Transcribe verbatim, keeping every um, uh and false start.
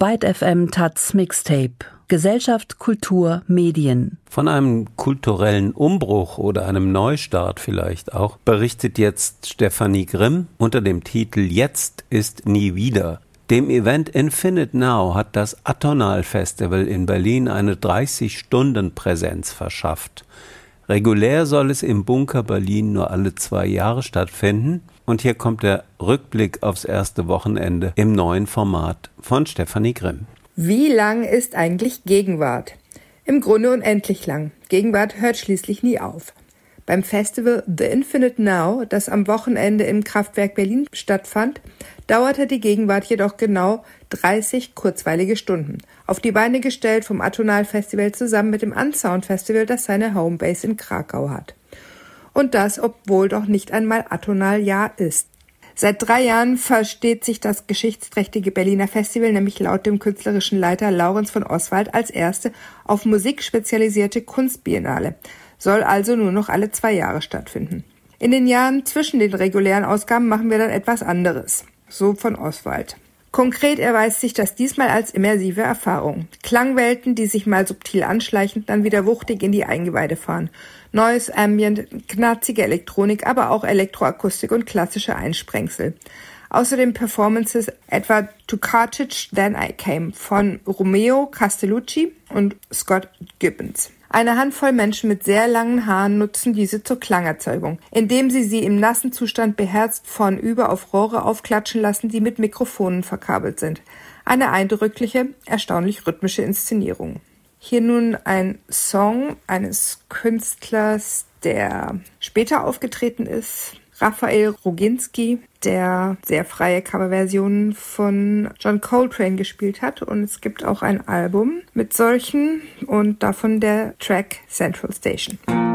Byte F M Taz Mixtape. Gesellschaft, Kultur, Medien. Von einem kulturellen Umbruch oder einem Neustart vielleicht auch berichtet jetzt Stefanie Grimm unter dem Titel Jetzt ist nie wieder. Dem Event Infinite Now hat das Atonal Festival in Berlin eine dreißig-Stunden-Präsenz verschafft. Regulär soll es im Bunker Berlin nur alle zwei Jahre stattfinden. Und hier kommt der Rückblick aufs erste Wochenende im neuen Format von Stefanie Grimm. Wie lang ist eigentlich Gegenwart? Im Grunde unendlich lang. Gegenwart hört schließlich nie auf. Beim Festival The Infinite Now, das am Wochenende im Kraftwerk Berlin stattfand, dauerte die Gegenwart jedoch genau dreißig kurzweilige Stunden. Auf die Beine gestellt vom Atonal Festival zusammen mit dem Unsound Festival, das seine Homebase in Krakau hat. Und das, obwohl doch nicht einmal Atonal-Jahr ist. Seit drei Jahren versteht sich das geschichtsträchtige Berliner Festival nämlich laut dem künstlerischen Leiter Laurenz von Oswald als erste auf Musik spezialisierte Kunstbiennale, soll also nur noch alle zwei Jahre stattfinden. In den Jahren zwischen den regulären Ausgaben machen wir dann etwas anderes, so von Oswald. Konkret erweist sich das diesmal als immersive Erfahrung. Klangwelten, die sich mal subtil anschleichen, dann wieder wuchtig in die Eingeweide fahren. Neues Ambient, knarzige Elektronik, aber auch Elektroakustik und klassische Einsprengsel. Außerdem Performances etwa To Carthage Then I Came von Romeo Castellucci und Scott Gibbons. Eine Handvoll Menschen mit sehr langen Haaren nutzen diese zur Klangerzeugung, indem sie sie im nassen Zustand beherzt vornüber auf Rohre aufklatschen lassen, die mit Mikrofonen verkabelt sind. Eine eindrückliche, erstaunlich rhythmische Inszenierung. Hier nun ein Song eines Künstlers, der später aufgetreten ist, Raphael Roginski, der sehr freie Coverversionen von John Coltrane gespielt hat. Und es gibt auch ein Album mit solchen und davon der Track Central Station.